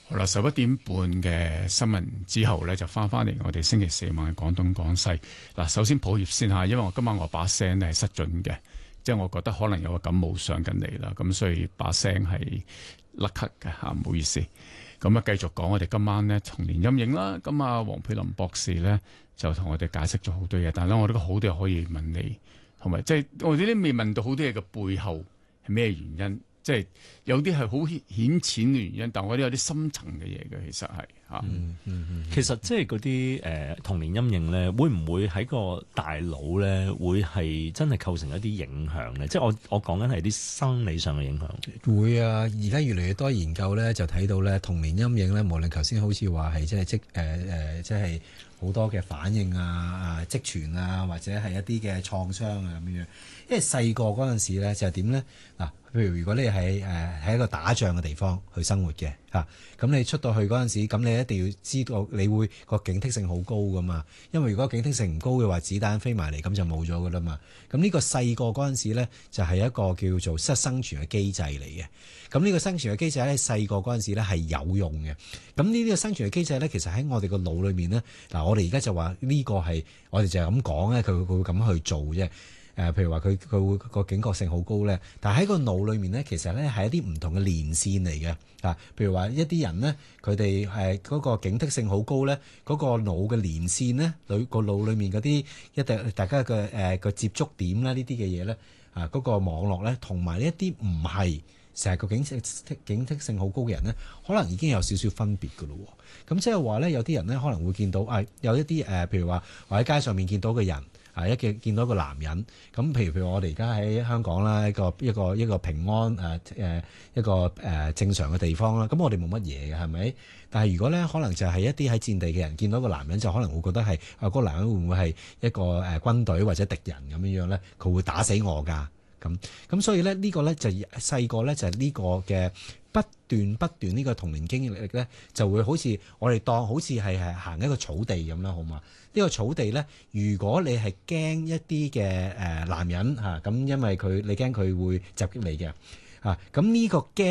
好啦，11點半嘅新聞之後咧，就翻嚟我哋星期四晚嘅廣東廣西。嗱，首先抱歉先嚇，因為今晚我把聲咧係失準嘅，即係我覺得可能有個感冒上緊嚟啦，咁所以把聲係甩咳嘅嚇，唔好意思。咁啊，繼續講我哋今晚咧童年陰影啦。咁啊，黃佩林博士咧就同我哋解釋咗好多嘢，但係咧我覺得好多嘢可以問你，同埋即係我哋都未問到好多嘢嘅背後係咩原因。即係有啲係好顯淺嘅原因，但我覺得有啲深層嘅嘢嘅，其實係嚇。 其實即係嗰啲童年陰影咧，會唔會喺個大腦咧會係真係構成一啲影響咧？即係我講緊係啲生理上嘅影響。 會啊！而家越嚟越多研究咧，就睇到咧童年陰影咧，無論頭先好似話係即係好多嘅反應積存啊，或者係一啲嘅創傷啊咁樣。因為細個嗰陣時咧就係點咧嗱？譬如如果你係喺一個打仗嘅地方去生活嘅嚇，咁你出到去嗰陣時，咁你一定要知道你會個警惕性好高噶嘛。因為如果警惕性唔高嘅話，子彈飛埋嚟咁就冇咗噶啦嘛。咁呢個細個嗰陣時咧，就係一個叫做生存嘅機制嚟嘅。咁呢個生存嘅機制喺細個嗰陣時咧係有用嘅。咁呢啲嘅生存嘅機制咧，其實喺我哋個腦裏面咧，嗱我哋而家就話呢個係我哋就係咁講咧，佢會咁去做啫。譬如話佢會個警覺性好高咧，但係喺個腦裏面咧，其實咧係一啲唔同嘅連線嚟嘅。譬如話一啲人咧，佢哋係嗰個警惕性好高咧，嗰個腦嘅連線咧，個腦裏面嗰啲大家嘅個接觸點啦，呢啲嘅嘢咧，嗰個網絡咧，同埋一啲唔係成日個警惕性好高嘅人咧，可能已經有少少分別㗎咯。咁即係話咧，有啲人咧可能會見到有一啲譬如話我喺街上面見到嘅人。見到一個男人，咁譬如我哋而家喺香港啦，一個平安一個正常嘅地方啦，咁我哋冇乜嘢嘅係咪？但係如果咧，可能就係一啲喺戰地嘅人見到個男人，就可能會覺得係嗰個男人會唔會係一個軍隊或者敵人咁樣樣咧？佢會打死我㗎咁，所以咧呢個咧就細個咧就係呢個嘅不斷呢個童年經歷咧，就會好似我哋當好似係行一個草地咁啦，好嘛？呢個草地咧，如果你係驚一啲嘅男人咁因為你驚佢會襲擊你嘅咁呢個驚。